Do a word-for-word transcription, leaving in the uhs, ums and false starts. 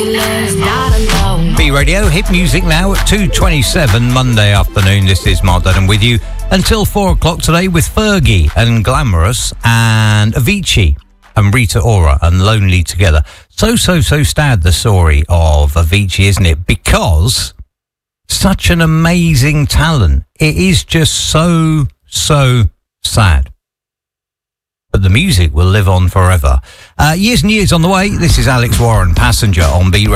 B Radio, hit music now at two twenty-seven Monday afternoon. This is Mark Dunham with you until four o'clock today with Fergie and Glamorous and Avicii and Rita Ora and Lonely Together. So, so, so sad, the story of Avicii, isn't it? Because such an amazing talent. It is just so, so sad. But the music will live on forever. Uh, years and years on the way. This is Alex Warren, Passenger on B Radio.